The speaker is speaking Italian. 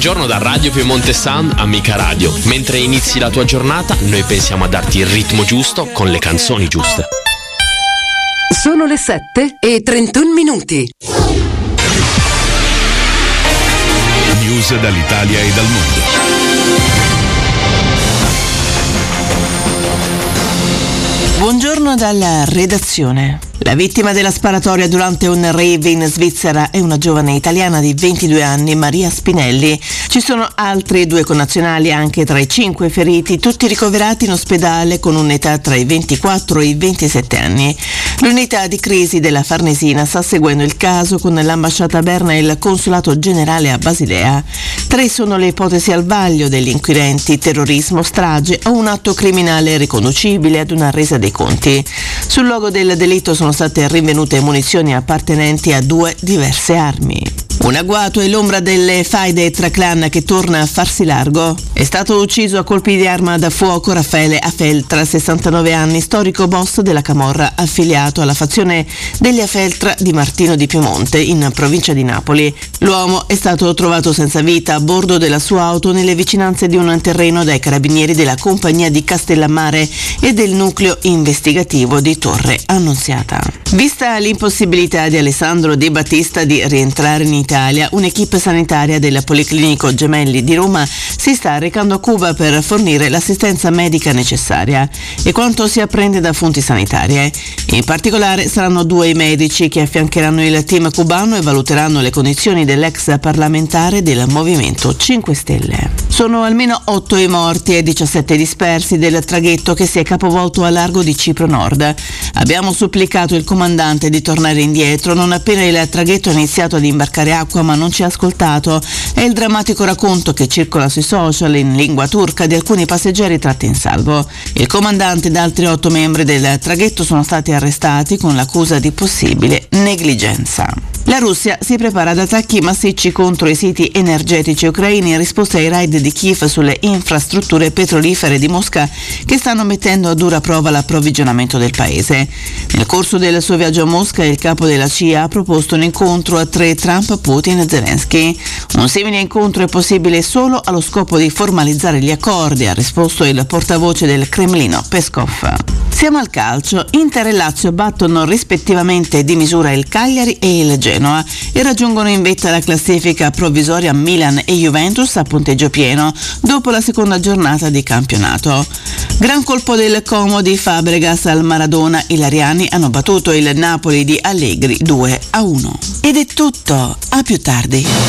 Buongiorno da Radio Piemonte Sound, amica radio. Mentre inizi la tua giornata, noi pensiamo a darti il ritmo giusto con le canzoni giuste. Sono le 7:31. News dall'Italia e dal mondo. Buongiorno dalla redazione. La vittima della sparatoria durante un rave in Svizzera è una giovane italiana di 22 anni, Maria Spinelli. Ci sono altri 2 connazionali anche tra i 5 feriti, tutti ricoverati in ospedale con un'età tra i 24 e i 27 anni. L'unità di crisi della Farnesina sta seguendo il caso con l'ambasciata a Berna e il consolato generale a Basilea. 3 sono le ipotesi al vaglio degli inquirenti: terrorismo, strage o un atto criminale riconducibile ad una resa dei conti. Sul luogo del delitto sono state rinvenute munizioni appartenenti a 2 diverse armi. Un agguato e l'ombra delle faide tra clan che torna a farsi largo. È stato ucciso a colpi di arma da fuoco Raffaele Afeltra, 69 anni, storico boss della camorra affiliato alla fazione degli Afeltra di Martino di Piemonte, in provincia di Napoli. L'uomo è stato trovato senza vita a bordo della sua auto nelle vicinanze di un terreno dai carabinieri della compagnia di Castellammare e del nucleo investigativo di Torre Annunziata. Vista l'impossibilità di Alessandro De Battista di rientrare in Italia, un'equipe sanitaria del Policlinico Gemelli di Roma si sta recando a Cuba per fornire l'assistenza medica necessaria. E quanto si apprende da fonti sanitarie? In particolare saranno 2 i medici che affiancheranno il team cubano e valuteranno le condizioni dell'ex parlamentare del Movimento 5 Stelle. Sono almeno 8 i morti e 17 dispersi del traghetto che si è capovolto a largo di Cipro Nord. Abbiamo supplicato il comandante di tornare indietro non appena il traghetto ha iniziato ad imbarcare acqua, ma non ci ha ascoltato. È il drammatico racconto che circola sui social in lingua turca di alcuni passeggeri tratti in salvo. Il comandante ed altri 8 membri del traghetto sono stati arrestati con l'accusa di possibile negligenza. La Russia si prepara ad attacchi massicci contro i siti energetici ucraini in risposta ai raid di Kiev sulle infrastrutture petrolifere di Mosca che stanno mettendo a dura prova l'approvvigionamento del paese. Nel corso del suo viaggio a Mosca, il capo della CIA ha proposto un incontro a 3 Trump, Putin e Zelensky. Un simile incontro è possibile solo allo scopo di formalizzare gli accordi, ha risposto il portavoce del Cremlino, Peskov. Siamo al calcio. Inter e Lazio battono rispettivamente di misura il Cagliari e il Genoa e raggiungono in vetta la classifica provvisoria Milan e Juventus a punteggio pieno dopo la seconda giornata di campionato. Gran colpo del Como di Fabregas al Maradona. I lariani hanno battuto il Napoli di Allegri 2-1. Ed è tutto, a più tardi.